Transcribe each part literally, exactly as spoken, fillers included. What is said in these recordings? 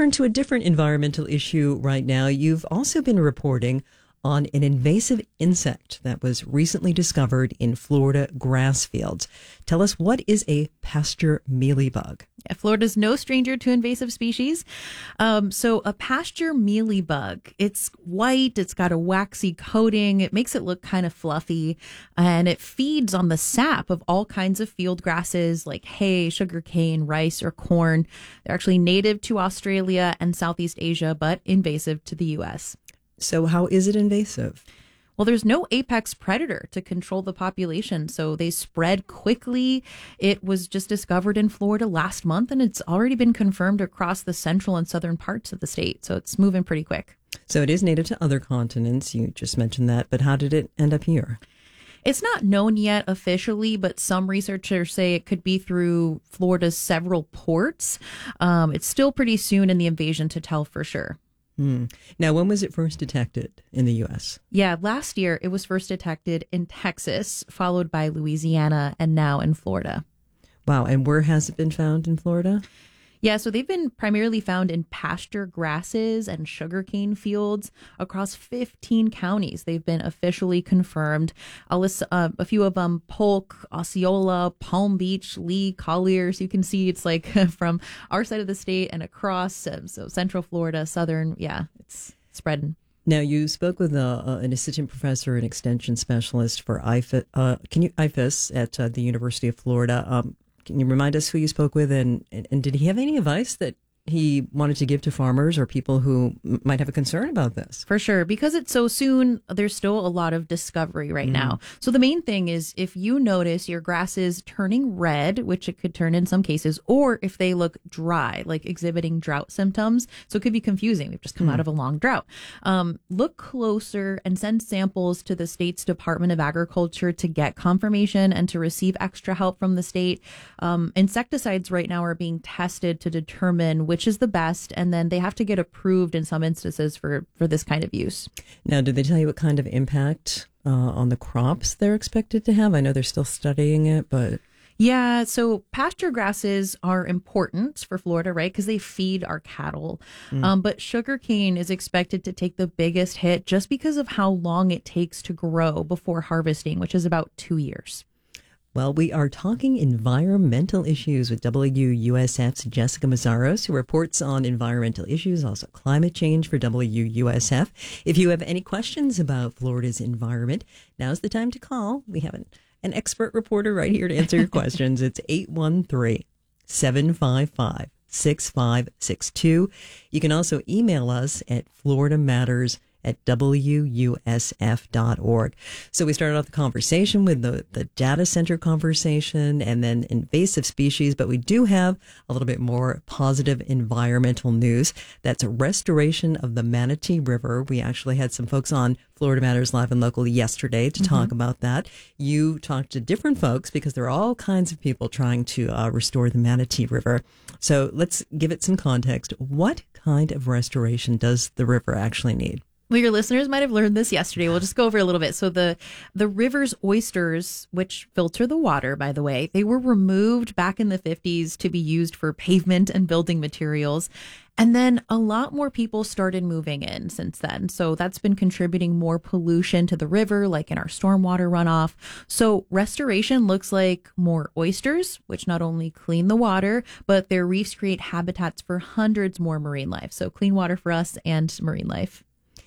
turn to a different environmental issue right now. You've also been reporting on an invasive insect that was recently discovered in Florida grass fields. Tell us, what is a pasture mealybug? Yeah, Florida's no stranger to invasive species. Um, so a pasture mealybug, it's white, it's got a waxy coating, it makes it look kind of fluffy, and it feeds on the sap of all kinds of field grasses like hay, sugarcane, rice, or corn. They're actually native to Australia and Southeast Asia, but invasive to the U S. So how is it invasive? Well, there's no apex predator to control the population, so they spread quickly. It was just discovered in Florida last month, and it's already been confirmed across the central and southern parts of the state, so it's moving pretty quick. So it is native to other continents. You just mentioned that, but how did it end up here? It's not known yet officially, but some researchers say it could be through Florida's several ports. Um, it's still pretty soon in the invasion to tell for sure. Hmm. Now, when was it first detected in the U S? Yeah, last year it was first detected in Texas, followed by Louisiana, and now in Florida. Wow. And where has it been found in Florida? Yeah, so they've been primarily found in pasture grasses and sugarcane fields across fifteen counties. They've been officially confirmed. I'll list uh, a few of them: Polk, Osceola, Palm Beach, Lee, Collier. So you can see it's like from our side of the state and across. Um, so Central Florida, Southern. Yeah, it's spreading. Now, you spoke with uh, uh, an assistant professor and extension specialist for I F A S, uh, can you, I F A S at uh, the University of Florida. Um, Can you remind us who you spoke with, and, and, and did he have any advice that he wanted to give to farmers or people who m- might have a concern about this? For sure. Because it's so soon, there's still a lot of discovery right mm. now. So the main thing is if you notice your grasses turning red, which it could turn in some cases, or if they look dry, like exhibiting drought symptoms. So it could be confusing. We've just come mm. out of a long drought. Um, look closer and send samples to the state's Department of Agriculture to get confirmation and to receive extra help from the state. Um, insecticides right now are being tested to determine which is the best, and then they have to get approved in some instances for, for this kind of use. Now, did they tell you what kind of impact uh, on the crops they're expected to have? I know they're still studying it, but... Yeah, so pasture grasses are important for Florida, right? Because they feed our cattle. Mm. Um, but sugarcane is expected to take the biggest hit just because of how long it takes to grow before harvesting, which is about two years. Well, we are talking environmental issues with W U S F's Jessica Mazzaros, who reports on environmental issues, also climate change for W U S F. If you have any questions about Florida's environment, now's the time to call. We have an, an expert reporter right here to answer your questions. It's eight one three, seven five five, six five six two. You can also email us at Florida Matters at W U S F dot org. So we started off the conversation with the, the data center conversation and then invasive species, but we do have a little bit more positive environmental news. That's a restoration of the Manatee River. We actually had some folks on Florida Matters Live and Local yesterday to mm-hmm. talk about that. You talked to different folks because there are all kinds of people trying to uh, restore the Manatee River. So let's give it some context. What kind of restoration does the river actually need? Well, your listeners might have learned this yesterday. We'll just go over a little bit. So the the river's oysters, which filter the water, by the way, they were removed back in the fifties to be used for pavement and building materials. And then a lot more people started moving in since then. So that's been contributing more pollution to the river, like in our stormwater runoff. So restoration looks like more oysters, which not only clean the water, but their reefs create habitats for hundreds more marine life. So clean water for us and marine life.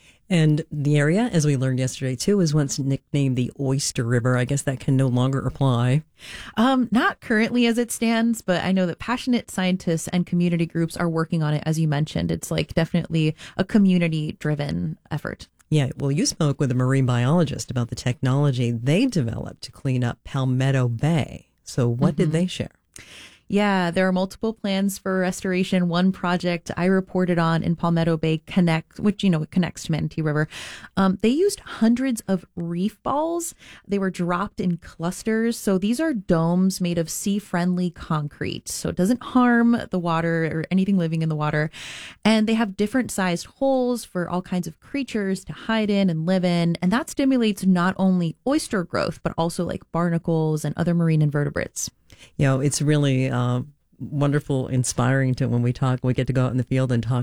And the area, as we learned yesterday, too, was once nicknamed the Oyster River. I guess that can no longer apply. Um, not currently as it stands, but I know that passionate scientists and community groups are working on it, as you mentioned. It's like definitely a community-driven effort. Yeah, well, you spoke with a marine biologist about the technology they developed to clean up Palmetto Bay. So what mm-hmm. did they share? Yeah, there are multiple plans for restoration. One project I reported on in Palmetto Bay Connect, which, you know, connects to Manatee River. Um, they used hundreds of reef balls. They were dropped in clusters. So these are domes made of sea-friendly concrete. So it doesn't harm the water or anything living in the water. And they have different sized holes for all kinds of creatures to hide in and live in. And that stimulates not only oyster growth, but also like barnacles and other marine invertebrates. You know, it's really uh, wonderful, inspiring to when we talk, we get to go out in the field and talk